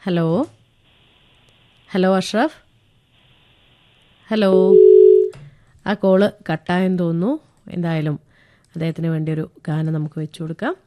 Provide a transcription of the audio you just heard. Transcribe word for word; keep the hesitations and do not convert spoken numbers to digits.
Hello hello Ashraf, hello. ആ call കട്ടായെന്ന് തോന്നുന്നു. എന്തായാലും അദ്ദേഹത്തിന് വേണ്ടി ഒരു ഗാനം നമുക്ക് വെച്ചു കൊടുക്കാം.